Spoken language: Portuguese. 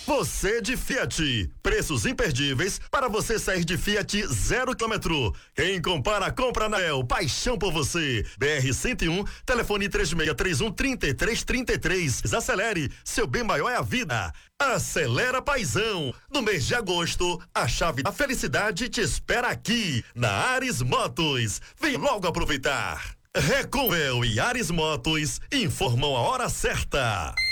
Você de Fiat, preços imperdíveis para você sair de Fiat 0 km. Quem compara, compra na El, paixão por você. BR-101, telefone 3631-3333. Acelere, seu bem maior é a vida. Acelera, paizão. No mês de agosto, a chave da felicidade te espera aqui, na Ares Motos. Vem logo aproveitar. Reconvel e Ares Motos informam a hora certa.